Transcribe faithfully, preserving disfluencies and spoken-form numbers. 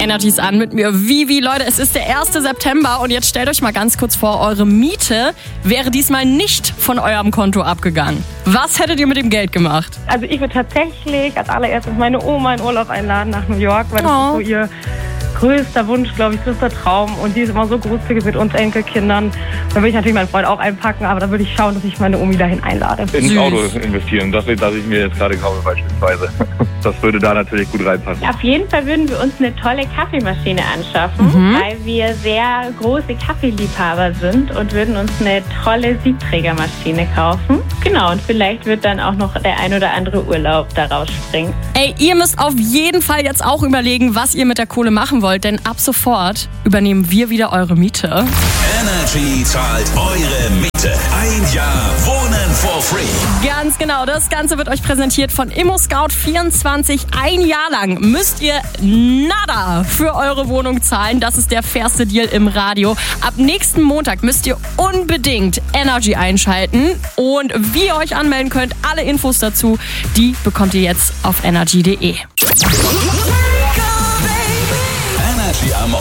Energies an mit mir. Vivi, Leute, es ist der erste September und jetzt stellt euch mal ganz kurz vor, eure Miete wäre diesmal nicht von eurem Konto abgegangen. Was hättet ihr mit dem Geld gemacht? Also ich würde tatsächlich als allererstes meine Oma in Urlaub einladen nach New York, weil das Oh. ist so ihr größter Wunsch, glaube ich, größter Traum. Und die ist immer so großzügig mit uns Enkelkindern. Da würde ich natürlich meinen Freund auch einpacken, aber da würde ich schauen, dass ich meine Omi dahin einlade. Ins Süß. Auto investieren, das, das ich mir jetzt gerade kaufe beispielsweise. Das würde da natürlich gut reinpassen. Auf jeden Fall würden wir uns eine tolle Kaffeemaschine anschaffen, Mhm. weil wir sehr große Kaffeeliebhaber sind und würden uns eine tolle Siebträgermaschine kaufen. Genau, und vielleicht wird dann auch noch der ein oder andere Urlaub daraus springen. Ey, ihr müsst auf jeden Fall jetzt auch überlegen, was ihr mit der Kohle machen wollt, denn ab sofort übernehmen wir wieder eure Miete. Energy zahlt eure Miete. Ein Jahr Wohnen for free. Ganz genau, das Ganze wird euch präsentiert von ImmoScout vierundzwanzig. Ein Jahr lang müsst ihr nada für eure Wohnung zahlen. Das ist der fairste Deal im Radio. Ab nächsten Montag müsst ihr unbedingt Energy einschalten. Und wie ihr euch anmelden könnt, alle Infos dazu, die bekommt ihr jetzt auf energy punkt de. Energy am